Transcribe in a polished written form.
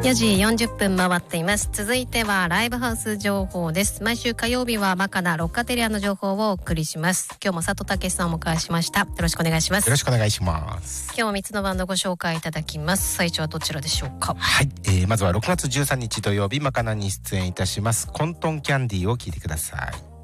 4時40分回っています。続いてはライブハウス情報です。毎週火曜日はバカなロッカテリアの情報をお送りします。今日も佐藤健さんをお迎えしました。よろしくお願いします。 よろしくお願いします。 今日も3つのバンドご紹介いただきます。最初はどちらでしょうか。 はい、まずは6月13日土曜日マカナに出演いたしますコントンキャンディーを聞いてください。